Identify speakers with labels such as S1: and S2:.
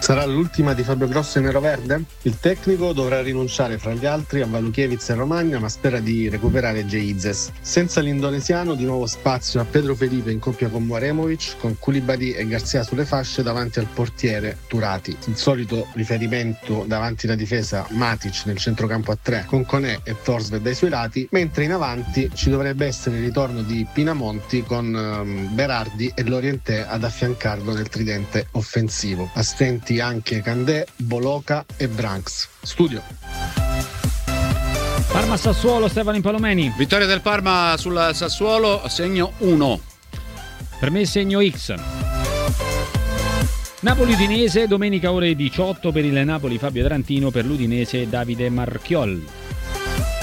S1: Sarà l'ultima di Fabio Grosso in neroverde? Il tecnico dovrà rinunciare fra gli altri a Valukiewicz e Romagna, ma spera di recuperare Geizes. Senza l'indonesiano, di nuovo spazio a Pedro Felipe in coppia con Muaremovic, con Koulibaly e Garcia sulle fasce davanti al portiere Turati. Il solito riferimento davanti alla difesa Matic nel centrocampo a 3, con Koné e Thorstvedt dai suoi lati, mentre in avanti ci dovrebbe essere il ritorno di Pinamonti con Berardi e Lorientè ad affiancarlo nel tridente offensivo. Assenti anche Candé, Boloca e Branks. Studio.
S2: Parma-Sassuolo, Stefano Impalomeni.
S3: Vittoria del Parma sul Sassuolo, segno 1.
S2: Per me segno X. Napoli-Udinese, domenica ore 18 per il Napoli Fabio Tarantino, per l'Udinese Davide Marchiol.